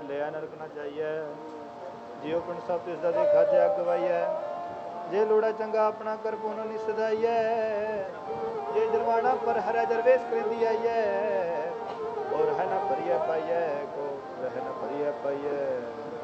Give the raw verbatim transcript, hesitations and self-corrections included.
लिया नरक ना चाहिए। जियो पिंड सब तिसदा देखा जग गवाइए। जे लोड़ा चंगा अपना कर पुन नि सदाइए। जे जरवाना पर हरै दरवेश करेंदी आइए। और है ना परिय पाइए को रह न परिय पाइए।